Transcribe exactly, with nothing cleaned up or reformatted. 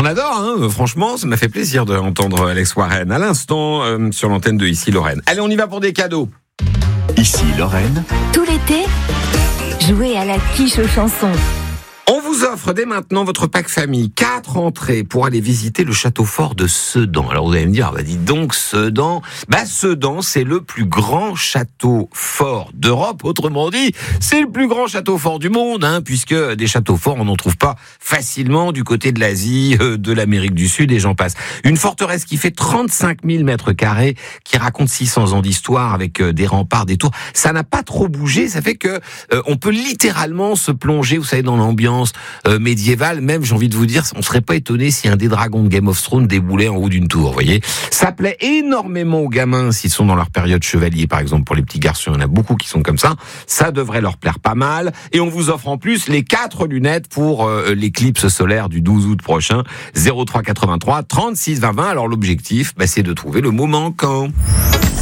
On adore, hein, franchement, ça m'a fait plaisir d'entendre Alex Warren à l'instant euh, sur l'antenne de Ici Lorraine. Allez, on y va pour des cadeaux. Ici Lorraine. Tout l'été, jouez à la quiche aux chansons. On vous offre dès maintenant votre pack famille, quatre entrées pour aller visiter le château fort de Sedan. Alors vous allez me dire, bah dis donc Sedan, bah Sedan c'est le plus grand château fort d'Europe, autrement dit, c'est le plus grand château fort du monde, hein, puisque des châteaux forts on n'en trouve pas facilement du côté de l'Asie, euh, de l'Amérique du Sud et j'en passe. Une forteresse qui fait trente-cinq mille mètres carrés, qui raconte six cents ans d'histoire avec euh, des remparts, des tours. Ça n'a pas trop bougé, ça fait que euh, on peut littéralement se plonger, vous savez, dans l'ambiance Euh, médiévale, même j'ai envie de vous dire, on serait pas étonné si un des dragons de Game of Thrones déboulait en haut d'une tour, vous voyez. Ça plaît énormément aux gamins s'ils sont dans leur période chevalier, par exemple pour les petits garçons, il y en a beaucoup qui sont comme ça, ça devrait leur plaire pas mal, et on vous offre en plus les quatre lunettes pour euh, l'éclipse solaire du douze août prochain, zéro trois quatre-vingt-trois trente-six vingt vingt. Alors l'objectif, bah, c'est de trouver le mot manquant.